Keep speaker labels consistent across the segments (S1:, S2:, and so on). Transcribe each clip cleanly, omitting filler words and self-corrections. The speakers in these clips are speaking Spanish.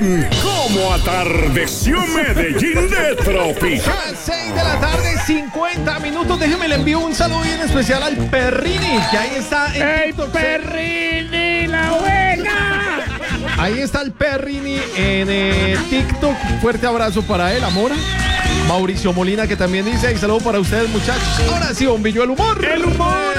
S1: en Cómo Atardeció Medellín de Tropical.
S2: 6 de la tarde, 50 minutos. Déjeme le envío un saludo bien especial al Perrini, que ahí está en
S3: ¡El
S2: TikTok.
S3: Perrini, la buena!
S2: Ahí está el Perrini en TikTok. Fuerte abrazo para él, Amora. Mauricio Molina, que también dice, y saludo para ustedes, muchachos. Ahora sí, bombillo, el humor.
S3: ¡El humor!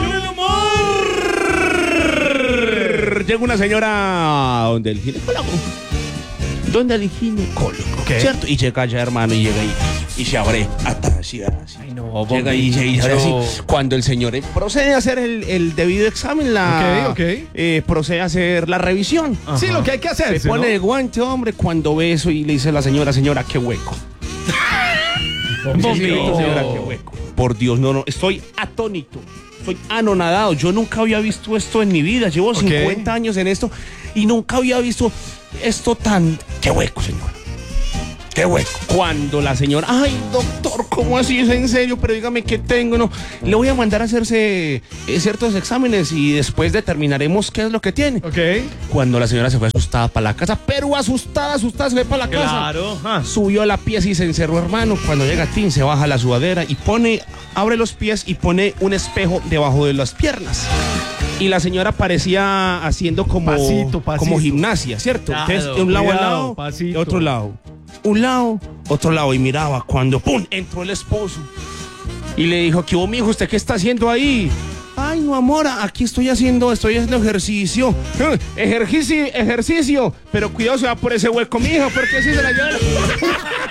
S3: Llega una señora donde el ginecólogo. Donde el ginecólogo.
S2: ¿Qué?
S3: ¿Cierto? Y llega allá, hermano, y llega ahí. Y se abre así.
S2: Ay, no,
S3: Llega y se abre así. Cuando el señor procede a hacer el debido examen,
S2: Ok.
S3: procede a hacer la revisión.
S2: Ajá. Sí, lo que hay que hacer.
S3: Se pone de guante, hombre, cuando ve eso y le dice a la señora, qué hueco. Señora, qué hueco. Por Dios, no, estoy atónito. Estoy anonadado. Yo nunca había visto esto en mi vida. Llevo 50 años en esto y nunca había visto esto tan... ¡Qué hueco, señora! ¡Qué hueco! Cuando la señora... ¡Ay, doctor! ¿Cómo así? ¿Es en serio? Pero dígame qué tengo, ¿no? Le voy a mandar a hacerse ciertos exámenes y después determinaremos qué es lo que tiene.
S2: Ok.
S3: Cuando la señora se fue asustada para la casa, pero asustada, se fue para la casa.
S2: Claro.
S3: Subió a la pieza y se encerró, hermano. Cuando llega Tim, se baja la sudadera y abre los pies y pone un espejo debajo de las piernas. Y la señora parecía haciendo como,
S2: Pasito.
S3: como gimnasia, ¿cierto?
S2: Claro,
S3: Entonces, de un lado al
S2: cuidado,
S3: lado,
S2: pasito.
S3: de otro lado. Un lado, otro lado. Y miraba cuando, ¡pum!, entró el esposo. Y le dijo, ¿qué hubo, mijo? ¿Usted qué está haciendo ahí? Ay, no, amor, aquí estoy haciendo ejercicio. Ejercicio. Pero cuidado, se va por ese hueco, mijo, porque así se la lleva.